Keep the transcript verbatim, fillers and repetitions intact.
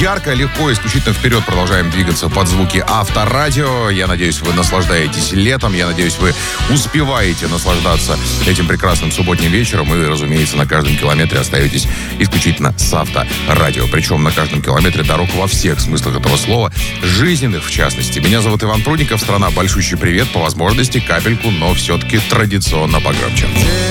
ярко, легко, исключительно вперед продолжаем двигаться под звуки Авторадио. Я надеюсь, вы наслаждаетесь летом. Я надеюсь, вы успеваете наслаждаться этим прекрасным субботним вечером. И, разумеется, на каждом километре остаетесь исключительно с Авторадио. Причем на каждом километре дорог во всех смыслах этого слова, жизненных в частности. Меня зовут Иван Прудников. Страна, большущий привет. По возможности капельку, но все-таки традиционно погромче.